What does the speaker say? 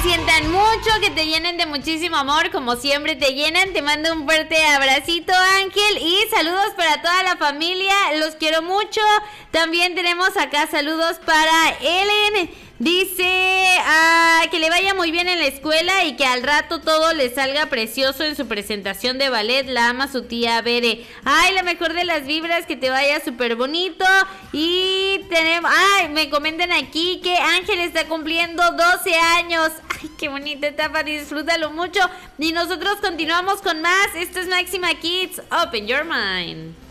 consientan mucho, que te llenen de muchísimo amor, como siempre te llenan. Te mando un fuerte abracito, Ángel, y saludos para toda la familia, los quiero mucho. También tenemos acá saludos para Ellen. Dice que le vaya muy bien en la escuela y que al rato todo le salga precioso en su presentación de ballet. La ama su tía Bere. Ay, la mejor de las vibras, que te vaya súper bonito. Y tenemos, me comentan aquí que Ángel está cumpliendo 12 años. Ay, qué bonita etapa, disfrútalo mucho. Y nosotros continuamos con más. Esto es Máxima Kids, Open Your Mind.